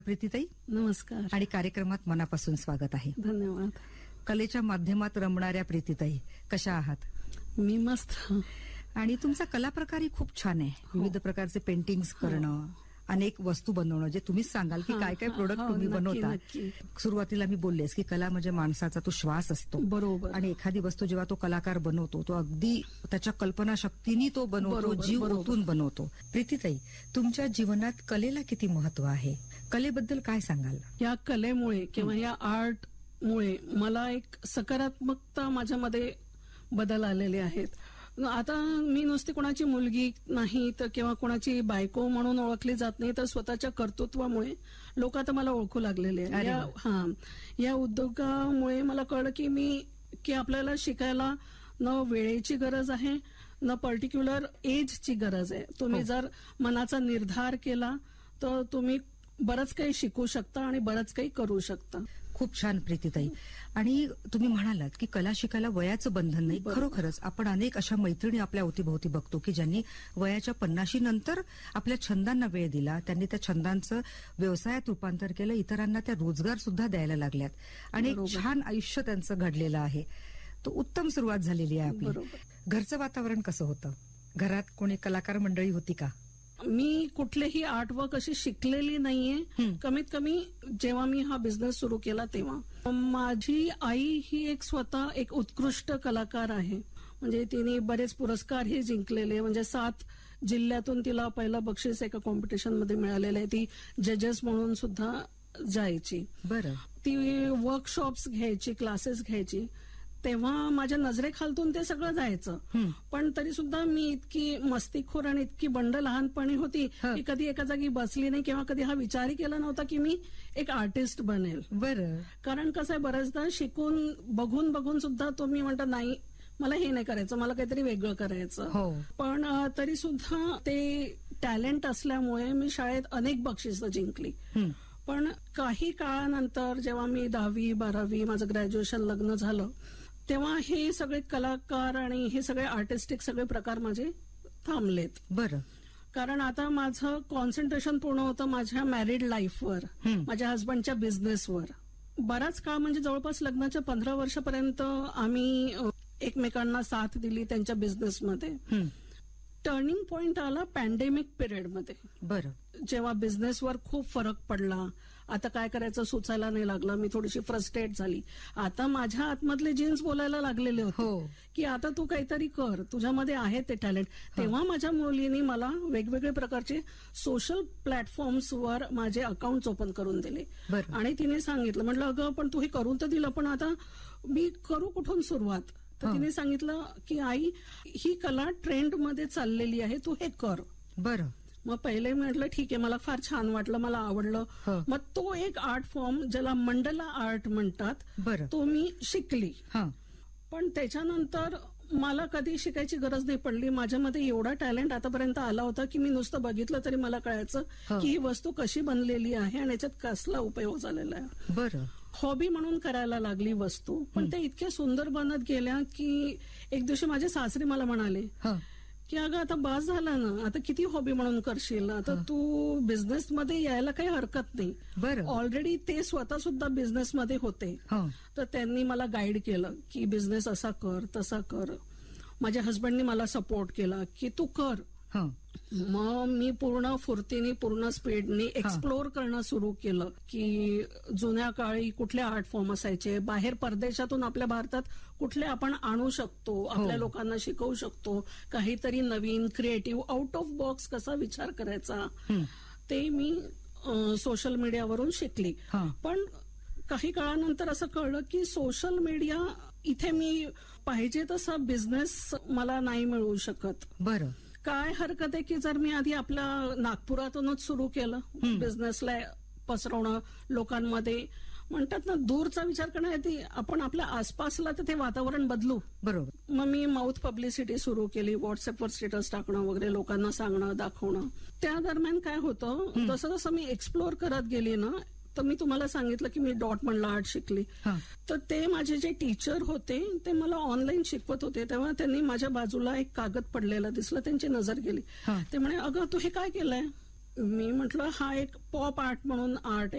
प्रीतीताई नमस्कार आणि कार्यक्रमात मनापासून स्वागत आहे. धन्यवाद. कलेच्या माध्यमात रमणाऱ्या प्रीतीताई कशा आहात? मी मस्त. आणि तुमचा कला प्रकारही खूप छान आहे. विविध प्रकारचे पेंटिंग्स करणं, अनेक वस्तू बनवणं, जे तुम्हीच सांगाल की काय काय प्रोडक्ट तुम्ही बनवता. सुरुवातीला मी बोललेस की कला म्हणजे माणसाचा तो श्वास असतो. बरोबर. आणि एखादी वस्तू जेव्हा तो कलाकार बनवतो तो अगदी त्याच्या कल्पना शक्तीने तो बनवतो, जीव ओतून बनवतो. प्रीतीताई, तुमच्या जीवनात कलेला किती महत्व आहे? कलेबद्दल काय सांगाल? या कलेमुळे किंवा या आर्टमुळे मला एक सकारात्मकता माझ्यामध्ये बदल आलेले आहेत. आता मी नुसती कोणाची मुलगी नाही तर किंवा कोणाची बायको म्हणून ओळखली जात नाही, तर स्वतःच्या कर्तृत्वामुळे लोक आता मला ओळखू लागलेले आहेत. या उद्योगामुळे मला कळलं की आपल्याला शिकायला न वेळेची गरज आहे, न पर्टिक्युलर एजची गरज आहे. तुम्ही जर मनाचा निर्धार केला तर तुम्ही बरंच काही शिकू शकता आणि बरंच काही करू शकता. खूप छान प्रीतीताई. आणि तुम्ही म्हणालात की कला शिकायला वयाचं बंधन नाही. खरोखरच आपण अनेक अशा मैत्रिणी आपल्या अवतीभोवती बघतो की ज्यांनी वयाच्या 50 नंतर आपल्या छंदांना वेळ दिला, त्यांनी त्या छंदांचं व्यवसायात रूपांतर केलं, इतरांना त्या रोजगार सुद्धा द्यायला लागल्यात आणि एक छान आयुष्य त्यांचं घडलेलं आहे. तो उत्तम सुरुवात झालेली आहे आपली. घरचं वातावरण कसं होतं? घरात कोणी कलाकार मंडळी होती का? मी कुठलेही आर्टवर्क अशी शिकलेली नाहीये. कमीत कमी जेव्हा मी हा बिझनेस सुरू केला तेव्हा माझी आई ही स्वतः एक उत्कृष्ट कलाकार आहे. म्हणजे तिने बरेच पुरस्कारही जिंकलेले, म्हणजे 7 जिल्ह्यातून तिला पहिलं बक्षीस एका कॉम्पिटिशन मध्ये मिळालेलं आहे. ती जजेस म्हणून सुद्धा जायची. बरं. ती वर्कशॉप्स घ्यायची, क्लासेस घ्यायची. तेव्हा माझ्या नजरेखालतून ते सगळं जायचं. पण तरी सुद्धा मी इतकी मस्तीखोर आणि इतकी बंड लहानपणी होती की कधी एका जागी बसली नाही किंवा कधी हा विचारही केला नव्हता की मी एक आर्टिस्ट बनेल. बरं. कारण कसं आहे, बऱ्याचदा शिकून बघून सुद्धा तुम्ही म्हणता नाही, मला हे नाही करायचं, मला काहीतरी वेगळं करायचं. पण तरी सुद्धा ते टॅलेंट असल्यामुळे मी शाळेत अनेक बक्षिसं जिंकली. पण काही काळानंतर जेव्हा मी 10वी 12वी माझं ग्रॅज्युएशन लग्न झालं, तेव्हा हे सगळे कलाकार आणि हे सगळे आर्टिस्टिक सगळे प्रकार माझे थांबलेत. बरं. कारण आता माझं कॉन्सन्ट्रेशन पूर्ण होतं माझ्या मॅरिड लाईफवर, माझ्या हस्बंडच्या बिझनेसवर. बराच काळ म्हणजे जवळपास लग्नाच्या 15 वर्षापर्यंत आम्ही एकमेकांना साथ दिली त्यांच्या बिझनेसमध्ये. टर्निंग पॉइंट आला पॅन्डेमिक पिरियडमध्ये. बरं. जेव्हा बिझनेसवर खूप फरक पडला, आता काय करायचं सुचायला नाही लागलं, मी थोडीशी फ्रस्ट्रेट झाली. आता माझ्या आतमधले जीन्स बोलायला लागलेले होते की आता तू काहीतरी कर, तुझ्यामध्ये आहे ते टॅलेंट. तेव्हा माझ्या मुलीने मला वेगवेगळे प्रकारचे सोशल प्लॅटफॉर्म्सवर माझे अकाउंट ओपन करून दिले. आणि तिने सांगितलं, म्हटलं अगं पण तू हे करून तर दिलं, पण आता मी करू कुठून सुरुवात? तर तिने सांगितलं की आई, ही कला ट्रेंडमध्ये चाललेली आहे, तू हे कर. बरं. मग पहिले म्हटलं ठीक आहे, मला फार छान वाटलं, मला आवडलं. मग तो एक आर्ट फॉर्म ज्याला मंडला आर्ट म्हणतात तो मी शिकली. पण त्याच्यानंतर मला कधी शिकायची गरज नाही पडली. माझ्यामध्ये एवढा टॅलेंट आतापर्यंत आला होता की मी नुसतं बघितलं तरी मला कळायचं की ही वस्तू कशी बनलेली आहे आणि याच्यात कसला उपयोग झालेला आहे. बरं. हॉबी म्हणून करायला लागली वस्तू, पण ते इतक्या सुंदर बनत गेल्या की एक दिवशी माझे सासरे मला म्हणाले की अगं आता बास झाला ना, आता किती हॉबी म्हणून करशील, आता तू बिझनेसमध्ये यायला काही हरकत नाही. ऑलरेडी ते स्वतः सुद्धा बिझनेसमध्ये होते, तर त्यांनी मला गाईड केलं की बिझनेस असा कर तसा कर. माझ्या हस्बंडनी मला सपोर्ट केला की तू कर. मग मी पूर्ण फुर्तीने पूर्ण स्पीडने एक्सप्लोर करणं सुरू केलं की जुन्या काळी कुठले आर्ट फॉर्म असायचे, बाहेर परदेशातून आपल्या भारतात कुठले आपण आणू शकतो, आपल्या लोकांना शिकवू शकतो, काहीतरी नवीन क्रिएटिव्ह आउट ऑफ बॉक्स कसा विचार करायचा, ते मी सोशल मीडियावरून शिकली. पण काही काळानंतर असं कळलं की सोशल मीडिया इथे मी पाहिजे तसा बिझनेस मला नाही मिळू शकत. बरं. काय हरकत आहे की जर मी आधी आपल्या नागपुरातूनच सुरू केलं बिझनेसला पसरवणं, लोकांमध्ये म्हणतात ना दूरचा विचार करण्याआधी आपण आपल्या आसपासला तर ते वातावरण बदलू. बरोबर. मग मी माउथ पब्लिसिटी सुरू केली, व्हॉट्सअपवर स्टेटस टाकणं वगैरे, लोकांना सांगणं, दाखवणं. त्या दरम्यान काय होतं, जसं जसं मी एक्सप्लोर करत गेली ना, तर मी तुम्हाला सांगितलं की मी डॉट मंडला आर्ट शिकली. तर ते माझे जे टीचर होते ते मला ऑनलाईन शिकवत होते. तेव्हा त्यांनी माझ्या बाजूला एक कागद पडलेला दिसला, त्यांची नजर गेली. ते म्हणे अगं तू हे काय केलंय? मी म्हटलं हा एक पॉप आर्ट म्हणून आर्ट